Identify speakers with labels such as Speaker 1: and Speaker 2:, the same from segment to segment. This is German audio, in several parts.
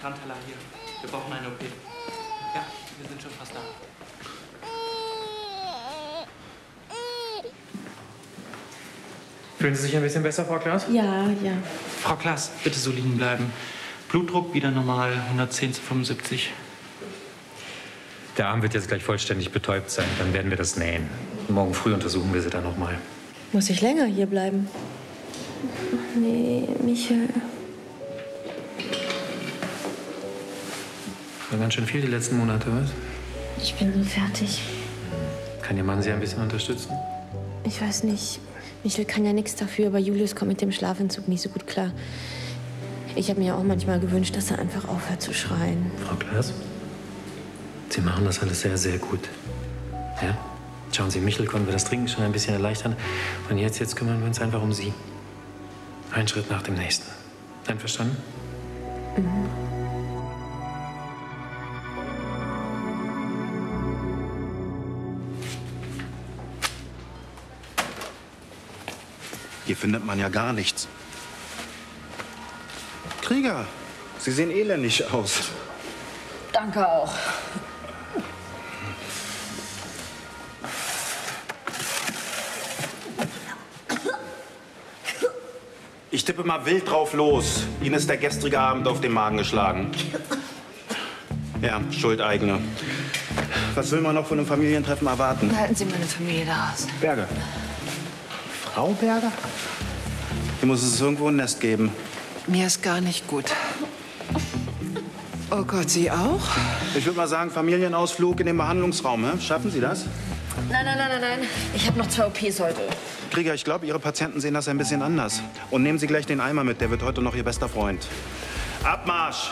Speaker 1: Trantala hier. Wir brauchen eine OP. Ja, wir sind schon fast da.
Speaker 2: Fühlen Sie sich ein bisschen besser, Frau Klaas?
Speaker 3: Ja, ja.
Speaker 1: Frau Klaas, bitte so liegen bleiben. Blutdruck wieder normal, 110/75.
Speaker 2: Der Arm wird jetzt gleich vollständig betäubt sein. Dann werden wir das nähen. Morgen früh untersuchen wir sie dann noch mal.
Speaker 3: Muss ich länger hier bleiben? Nee, Michael.
Speaker 2: War ganz schön viel die letzten Monate, was?
Speaker 3: Ich bin so fertig.
Speaker 2: Kann Ihr Mann Sie ein bisschen unterstützen?
Speaker 3: Ich weiß nicht. Michael kann ja nichts dafür, aber Julius kommt mit dem Schlafentzug nicht so gut klar. Ich habe mir auch manchmal gewünscht, dass er einfach aufhört zu schreien.
Speaker 2: Frau Klaas, Sie machen das alles sehr, sehr gut. Ja? Schauen Sie, Michel konnten wir das Trinken schon ein bisschen erleichtern. Und jetzt kümmern wir uns einfach um Sie. Ein Schritt nach dem nächsten. Einverstanden?
Speaker 3: Mhm.
Speaker 4: Hier findet man ja gar nichts. Krieger, Sie sehen elendig aus.
Speaker 3: Danke auch.
Speaker 4: Ich tippe mal wild drauf los. Ihnen ist der gestrige Abend auf den Magen geschlagen. Ja, Schuldeigene. Was will man noch von einem Familientreffen erwarten?
Speaker 5: Halten Sie meine Familie da raus.
Speaker 4: Berger. Frau Berger? Hier muss es irgendwo ein Nest geben.
Speaker 5: Mir ist gar nicht gut. Oh Gott, Sie auch?
Speaker 4: Ich würde mal sagen, Familienausflug in den Behandlungsraum. Hä? Schaffen Sie das?
Speaker 3: Nein. Ich habe noch 2 OPs heute.
Speaker 4: Krieger, ich glaube, Ihre Patienten sehen das ein bisschen anders. Und nehmen Sie gleich den Eimer mit, der wird heute noch Ihr bester Freund. Abmarsch!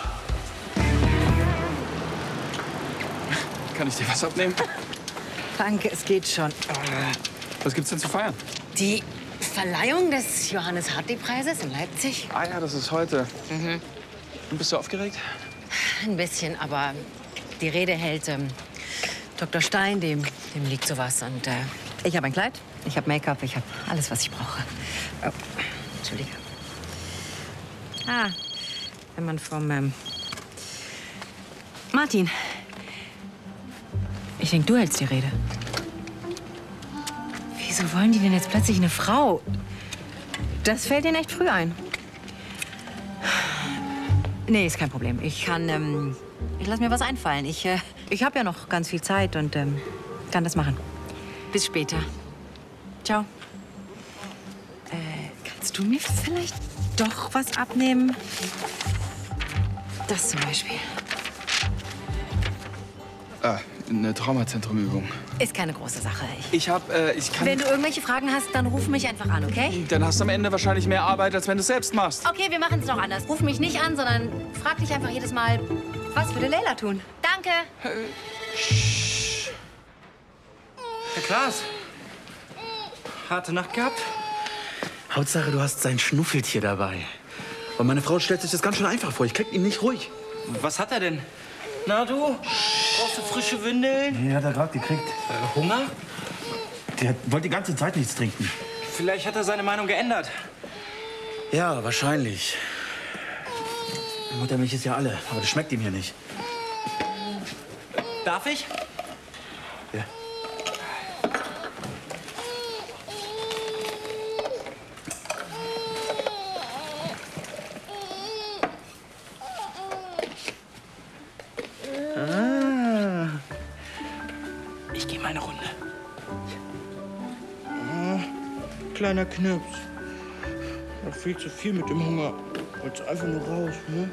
Speaker 6: Kann ich dir was abnehmen?
Speaker 5: Danke, es geht schon.
Speaker 6: Was gibt's denn zu feiern?
Speaker 5: Die Verleihung des Johannes-Hartwig-Preises in Leipzig?
Speaker 6: Ah ja, das ist heute. Und bist du aufgeregt?
Speaker 5: Ein bisschen, aber die Rede hält Dr. Stein, dem liegt sowas. Und ich habe ein Kleid, ich habe Make-up, ich habe alles, was ich brauche. Oh, Entschuldige. Ah, wenn man vom Martin. Ich denke, du hältst die Rede. Wieso wollen die denn jetzt plötzlich eine Frau? Das fällt denen echt früh ein. Nee, ist kein Problem. Ich kann, ich lasse mir was einfallen. Ich habe ja noch ganz viel Zeit und kann das machen. Bis später. Ciao. Kannst du mir vielleicht doch was abnehmen? Das zum Beispiel.
Speaker 6: Ah, eine Traumazentrumübung.
Speaker 5: Ist keine große Sache.
Speaker 6: Ich kann...
Speaker 5: Wenn du irgendwelche Fragen hast, dann ruf mich einfach an, okay?
Speaker 6: Dann hast du am Ende wahrscheinlich mehr Arbeit, als wenn du es selbst machst.
Speaker 5: Okay, wir machen es noch anders. Ruf mich nicht an, sondern frag dich einfach jedes Mal, was würde Leila tun? Danke.
Speaker 1: Herr Klaas, harte Nacht gehabt?
Speaker 7: Hauptsache, du hast sein Schnuffeltier dabei. Und meine Frau stellt sich das ganz schön einfach vor. Ich krieg ihn nicht ruhig.
Speaker 1: Was hat er denn? Na du? Brauchst du frische Windeln?
Speaker 7: Nee, hat er gerade gekriegt.
Speaker 1: Hunger?
Speaker 7: Der wollte die ganze Zeit nichts trinken.
Speaker 1: Vielleicht hat er seine Meinung geändert.
Speaker 7: Ja, wahrscheinlich. Muttermilch ist ja alle, aber das schmeckt ihm hier nicht.
Speaker 1: Darf ich?
Speaker 7: Ja.
Speaker 1: Ich gehe mal eine Runde. Kleiner Knips. Noch viel zu viel mit dem Hunger. Wollt's einfach nur raus, ne?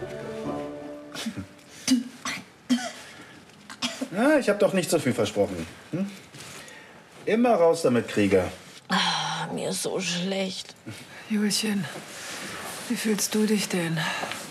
Speaker 4: Ja, ich habe doch nicht so viel versprochen. Hm? Immer raus damit, Krieger.
Speaker 3: Mir ist so schlecht.
Speaker 8: Julchen, wie fühlst du dich denn?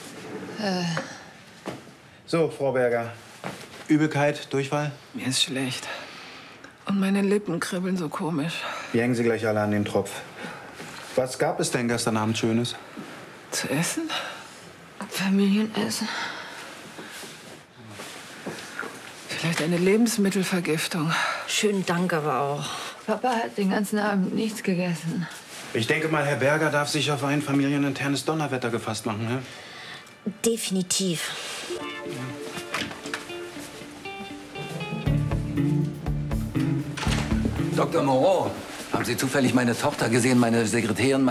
Speaker 4: So, Frau Berger. Übelkeit, Durchfall?
Speaker 8: Mir ist schlecht. Und meine Lippen kribbeln so komisch.
Speaker 4: Wir hängen Sie gleich alle an den Tropf. Was gab es denn gestern Abend Schönes?
Speaker 8: Zu essen?
Speaker 3: Familienessen.
Speaker 8: Vielleicht eine Lebensmittelvergiftung.
Speaker 3: Schönen Dank aber auch.
Speaker 8: Papa hat den ganzen Abend nichts gegessen.
Speaker 4: Ich denke mal, Herr Berger darf sich auf ein familieninternes Donnerwetter gefasst machen, ne?
Speaker 3: Definitiv.
Speaker 9: Dr. Moreau, haben Sie zufällig meine Tochter gesehen, meine Sekretärin?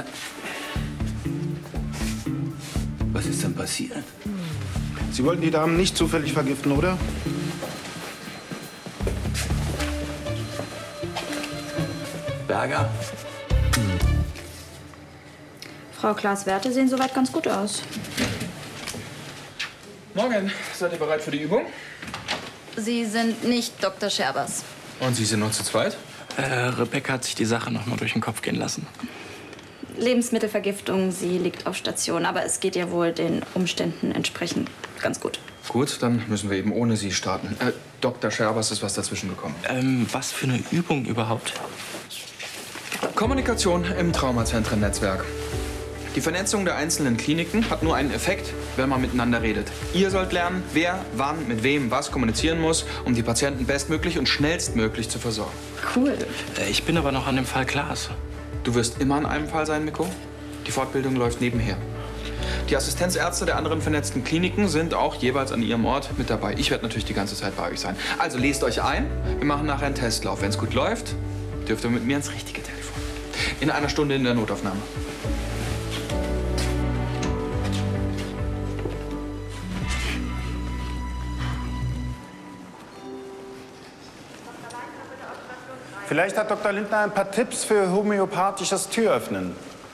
Speaker 9: Was ist denn passiert?
Speaker 4: Sie wollten die Damen nicht zufällig vergiften, oder?
Speaker 9: Berger?
Speaker 10: Frau Klaas-Werte sehen soweit ganz gut aus.
Speaker 6: Morgen. Seid ihr bereit für die Übung?
Speaker 10: Sie sind nicht Dr. Scherbers.
Speaker 6: Und Sie sind noch zu zweit?
Speaker 7: Rebecca hat sich die Sache noch mal durch den Kopf gehen lassen.
Speaker 10: Lebensmittelvergiftung, sie liegt auf Station, aber es geht ja wohl den Umständen entsprechend ganz gut.
Speaker 6: Gut, dann müssen wir eben ohne Sie starten. Dr. Scherbers ist was dazwischen gekommen.
Speaker 7: Was für eine Übung überhaupt?
Speaker 6: Kommunikation im Traumazentren-Netzwerk. Die Vernetzung der einzelnen Kliniken hat nur einen Effekt, wenn man miteinander redet. Ihr sollt lernen, wer, wann, mit wem, was kommunizieren muss, um die Patienten bestmöglich und schnellstmöglich zu versorgen.
Speaker 10: Cool.
Speaker 7: Ich bin aber noch an dem Fall Klaas.
Speaker 6: Du wirst immer an einem Fall sein, Mikko. Die Fortbildung läuft nebenher. Die Assistenzärzte der anderen vernetzten Kliniken sind auch jeweils an ihrem Ort mit dabei. Ich werde natürlich die ganze Zeit bei euch sein. Also lest euch ein. Wir machen nachher einen Testlauf. Wenn es gut läuft, dürft ihr mit mir ins richtige Telefon. In einer Stunde in der Notaufnahme.
Speaker 4: Vielleicht hat Dr. Lindner ein paar Tipps für homöopathisches Türöffnen.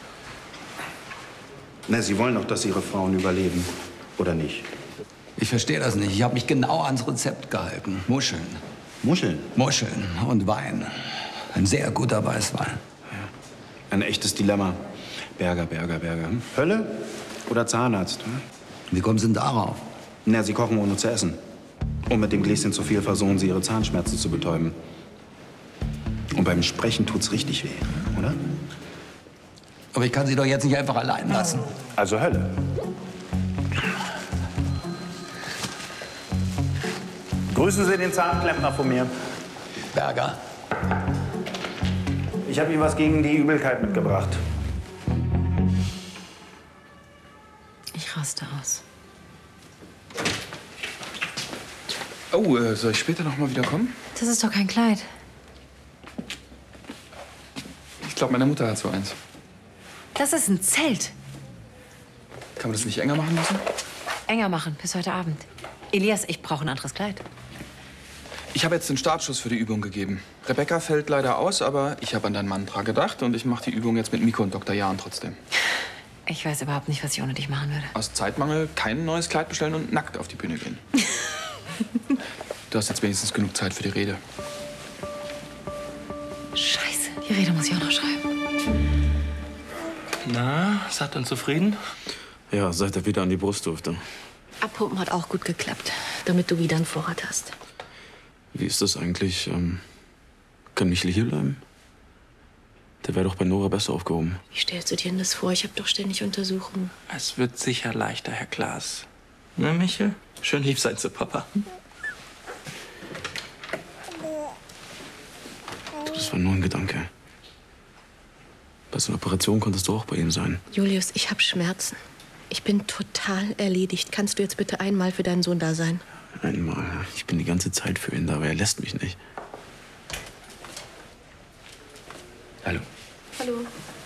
Speaker 4: Na, Sie wollen doch, dass Ihre Frauen überleben, oder nicht?
Speaker 9: Ich verstehe das nicht. Ich habe mich genau ans Rezept gehalten. Muscheln.
Speaker 4: Muscheln?
Speaker 9: Muscheln und Wein. Ein sehr guter Weißwein.
Speaker 4: Ja. Ein echtes Dilemma. Berger. Hm? Hölle oder Zahnarzt? Hm?
Speaker 9: Wie kommen Sie denn darauf?
Speaker 4: Na, Sie kochen ohne zu essen. Und mit dem Gläschen zu viel versuchen Sie, Ihre Zahnschmerzen zu betäuben. Und beim Sprechen tut's richtig weh, oder?
Speaker 9: Aber ich kann Sie doch jetzt nicht einfach allein lassen.
Speaker 4: Also Hölle. Grüßen Sie den Zahnklempner von mir.
Speaker 9: Berger.
Speaker 4: Ich habe Ihnen was gegen die Übelkeit mitgebracht.
Speaker 5: Ich raste aus.
Speaker 6: Oh, soll ich später noch mal wieder kommen?
Speaker 5: Das ist doch kein Kleid.
Speaker 6: Ich glaube, meine Mutter hat so eins.
Speaker 5: Das ist ein Zelt.
Speaker 6: Kann man das nicht enger machen lassen?
Speaker 5: Enger machen, bis heute Abend. Elias, ich brauche ein anderes Kleid.
Speaker 6: Ich habe jetzt den Startschuss für die Übung gegeben. Rebecca fällt leider aus, aber ich habe an deinen Mantra gedacht und ich mache die Übung jetzt mit Miko und Dr. Jahn trotzdem.
Speaker 5: Ich weiß überhaupt nicht, was ich ohne dich machen würde.
Speaker 6: Aus Zeitmangel kein neues Kleid bestellen und nackt auf die Bühne gehen. Du hast jetzt wenigstens genug Zeit für die Rede.
Speaker 5: Scheiße, die Rede muss ich auch noch schreiben.
Speaker 7: Na, seid ihr zufrieden?
Speaker 11: Ja, seit er wieder an die Brust durfte.
Speaker 3: Abpumpen hat auch gut geklappt, damit du wieder einen Vorrat hast.
Speaker 11: Wie ist das eigentlich? Kann Michel hier bleiben? Der wäre doch bei Nora besser aufgehoben.
Speaker 3: Wie stellst du dir denn das vor? Ich habe doch ständig Untersuchungen.
Speaker 7: Es wird sicher leichter, Herr Klaas. Ne, Michel? Schön lieb sein zu Papa.
Speaker 11: Du, das war nur ein Gedanke. Bei so einer Operation konntest du auch bei ihm sein.
Speaker 3: Julius, ich habe Schmerzen. Ich bin total erledigt. Kannst du jetzt bitte einmal für deinen Sohn da sein?
Speaker 11: Einmal. Ich bin die ganze Zeit für ihn da, aber er lässt mich nicht.
Speaker 2: Hallo.
Speaker 3: Hallo.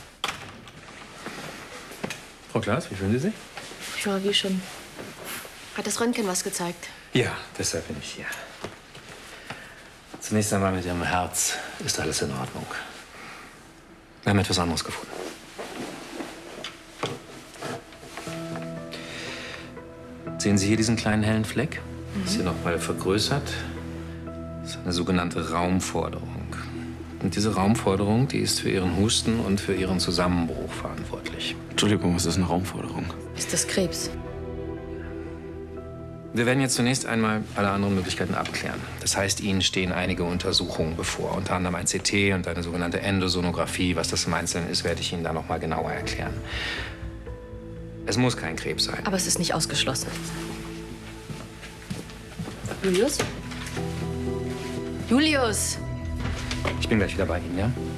Speaker 2: Frau Klaas, wie fühlen Sie sich?
Speaker 3: Ja, wie schon. Hat das Röntgen was gezeigt?
Speaker 2: Ja, deshalb bin ich hier. Zunächst einmal mit Ihrem Herz ist alles in Ordnung. Wir haben etwas anderes gefunden. Sehen Sie hier diesen kleinen hellen Fleck? Ist hier noch mal vergrößert. Das ist eine sogenannte Raumforderung. Und diese Raumforderung, die ist für Ihren Husten und für Ihren Zusammenbruch verantwortlich.
Speaker 11: Entschuldigung, was ist eine Raumforderung?
Speaker 3: Ist das Krebs?
Speaker 2: Wir werden jetzt zunächst einmal alle anderen Möglichkeiten abklären. Das heißt, Ihnen stehen einige Untersuchungen bevor. Unter anderem ein CT und eine sogenannte Endosonographie. Was das im Einzelnen ist, werde ich Ihnen dann noch mal genauer erklären. Es muss kein Krebs sein.
Speaker 3: Aber es ist nicht ausgeschlossen. Julius? Julius!
Speaker 2: Ich bin gleich wieder bei Ihnen, ja?